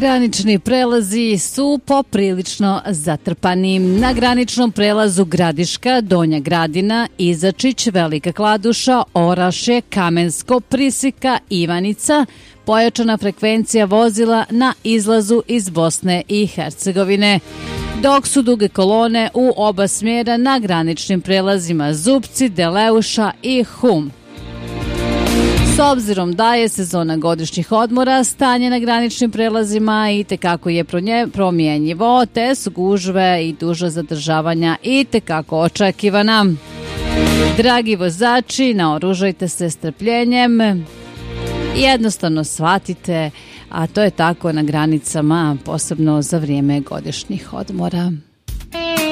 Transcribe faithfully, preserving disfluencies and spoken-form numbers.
Granični prelazi su poprilično zatrpani. Na graničnom prelazu Gradiška, Donja Gradina, Izačić, Velika Kladuša, Orašje, Kamensko, Prisika, Ivanica, pojačana frekvencija vozila na izlazu iz Bosne i Hercegovine, dok su duge kolone u oba smjera na graničnim prelazima Zupci, Deleuša i Hum. S obzirom da je sezona godišnjih odmora, stanje na graničnim prelazima i tekako je promjenjivo, te su gužve i duža zadržavanja i tekako očekivana. Dragi vozači, naoružajte se strpljenjem, jednostavno shvatite, a to je tako na granicama, posebno za vrijeme godišnjih odmora.